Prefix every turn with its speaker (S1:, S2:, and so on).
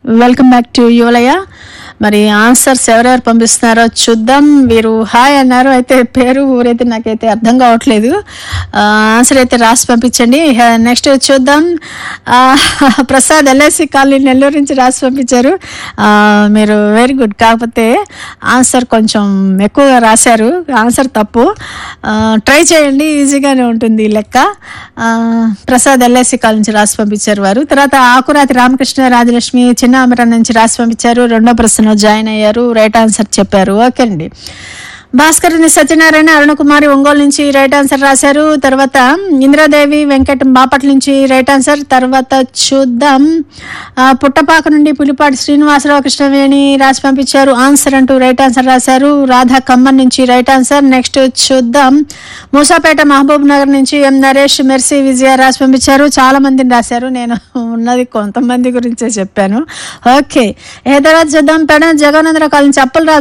S1: Welcome back to యువలయ. మరి answers ఎవరెవరు పంపిస్తున్నారో చూద్దాం. వీరు హాయ్ అన్నారు, అయితే పేరు ఊరైతే నాకైతే అర్థం కావట్లేదు. ఆన్సర్ అయితే రాసి పంపించండి. నెక్స్ట్ చూద్దాం. ప్రసాద్ ఎల్ఐసి కాలనీ నెల్లూరు నుంచి రాసి పంపించారు. మీరు వెరీ గుడ్, కాకపోతే ఆన్సర్ కొంచెం ఎక్కువగా రాశారు. ఆన్సర్ తప్పు. ట్రై చేయండి, ఈజీగానే ఉంటుంది ఈ లెక్క. ప్రసాద్ ఎల్ఐసి కాలనీ నుంచి రాసి పంపించారు వారు. తర్వాత ఆకురాతి రామకృష్ణ రాజలక్ష్మి చిన్న అమరం నుంచి రాసి పంపించారు. రెండో ప్రశ్న జాయిన్ అయ్యారు, రైట్ ఆన్సర్ చెప్పారు. ఓకే అండి. భాస్కర్ సత్యనారాయణ అరుణకుమారి ఒంగోలు నుంచి రైట్ ఆన్సర్ రాశారు. తర్వాత ఇంద్రాదేవి వెంకట బాపట్ల నుంచి రైట్ ఆన్సర్. తర్వాత చూద్దాం. పుట్టపాక నుండి పులిపాటి శ్రీనివాసరావు కృష్ణవేణి రాసి పంపించారు, ఆన్సర్ అంటూ రైట్ ఆన్సర్ రాశారు. రాధా ఖమ్మం నుంచి రైట్ ఆన్సర్. నెక్స్ట్ చూద్దాం. మూసాపేట మహబూబ్ నగర్ నుంచి ఎం నరేష్ మెర్సీ విజయ రాసి పంపించారు. చాలా మందిని రాశారు, నేను ఉన్నది కొంతమంది గురించే చెప్పాను. ఓకే, ఏ తర్వాత చూద్దాం. పెడ జగనందరావు కాలనీ అప్పలరాజు